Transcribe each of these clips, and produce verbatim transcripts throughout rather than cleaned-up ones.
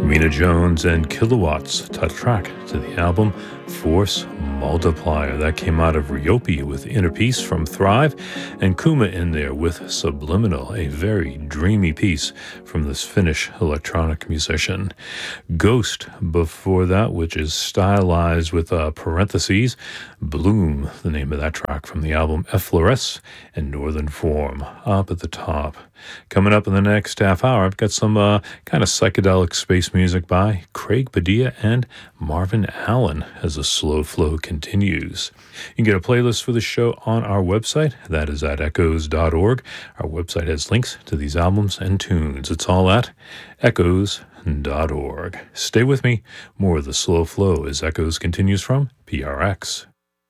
Rena Jones and Kilowatts, a track to the album Force Multiplier. That came out of Ryopi with Inner Peace from Thrive, and Kuma in there with Subliminal, a very dreamy piece from this Finnish electronic musician. Ghost before that, which is stylized with uh, parentheses. Bloom, the name of that track from the album Effloresce and Northern Form, up at the top. Coming up in the next half hour, I've got some uh, kind of psychedelic space music by Craig Padilla and Marvin Allen as the slow flow continues. You can get a playlist for the show on our website. That is at echoes dot org. Our website has links to these albums and tunes. It's all at echoes dot org. Stay with me. More of the slow flow as Echoes continues from P R X.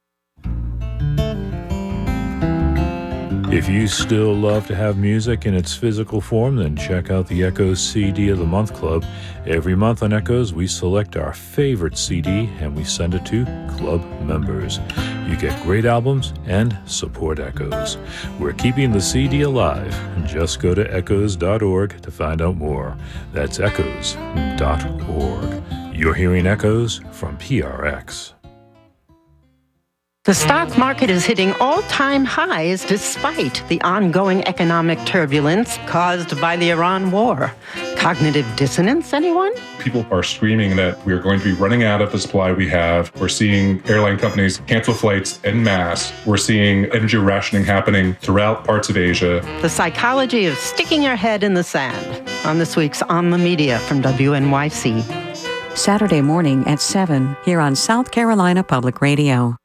If you still love to have music in its physical form, then check out the Echoes C D of the Month Club. Every month on Echoes, we select our favorite C D and we send it to club members. You get great albums and support Echoes. We're keeping the C D alive. Just go to echoes dot org to find out more. That's echoes dot org. You're hearing Echoes from P R X. The stock market is hitting all-time highs despite the ongoing economic turbulence caused by the Iran war. Cognitive dissonance, anyone? People are screaming that we are going to be running out of the supply we have. We're seeing airline companies cancel flights en masse. We're seeing energy rationing happening throughout parts of Asia. The psychology of sticking your head in the sand on this week's On the Media from W N Y C. Saturday morning at seven here on South Carolina Public Radio.